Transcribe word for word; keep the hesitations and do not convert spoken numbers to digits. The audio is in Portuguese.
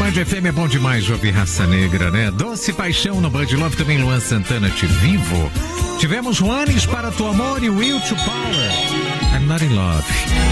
Band F M é bom demais ouvir Raça Negra, né? Doce Paixão no Band Love, também Luan Santana, Te Vivo. Tivemos Juanes, Para Tu Amor e Will to Power. I'm Not in Love.